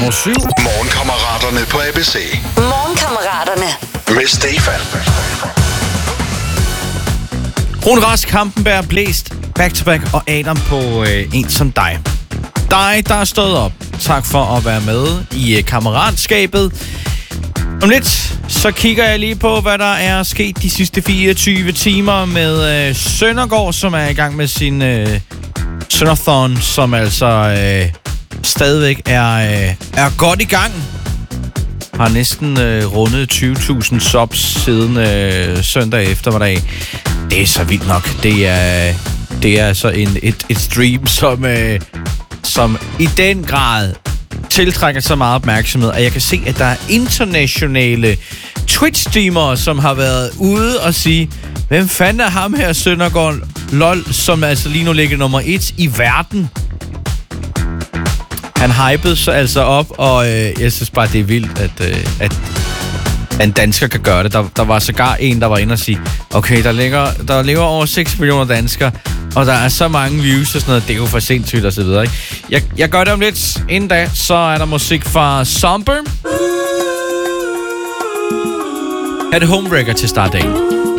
7. Morgenkammeraterne på ABC. Morgenkammeraterne. Med Stefan. Rune Rask, Hampenberg, Blæst, back-to-back og Adam på En som dig. Dig, der er stået op. Tak for at være med i kammeratskabet. Om lidt, så kigger jeg lige på, hvad der er sket de sidste 24 timer med Søndergaard, som er i gang med sin Sønderthon, som altså stadigvæk er godt i gang. Har næsten rundet 20.000 subs siden søndag eftermiddag. Det er så vildt nok. Det er altså et stream, som i den grad tiltrækker så meget opmærksomhed, at jeg kan se, at der er internationale Twitch-streamere, som har været ude og sige, hvem fanden er ham her, Søndergaard LOL, som altså lige nu ligger nummer 1 i verden. Han hypede sig altså op, og jeg synes bare, det er vildt, at en dansker kan gøre det. Der var sågar en, der var inde og sige, okay, der lever over 6 millioner danskere, og der er så mange views og sådan noget. Det er jo for sindssygt og så videre, ikke? Jeg gør det om lidt. Inden da, så er der musik fra Somber. Er det Homewrecker til startdagen?